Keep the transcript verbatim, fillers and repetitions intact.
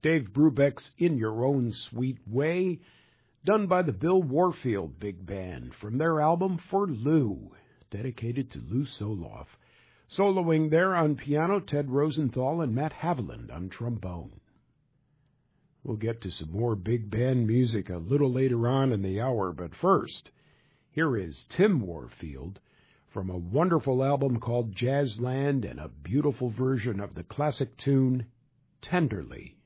Dave Brubeck's In Your Own Sweet Way, done by the Bill Warfield Big Band from their album For Lou, dedicated to Lou Soloff. Soloing there on piano, Ted Rosenthal and Matt Haviland on trombone. We'll get to some more big band music a little later on in the hour, but first, here is Tim Warfield from a wonderful album called Jazzland and a beautiful version of the classic tune, Tenderly.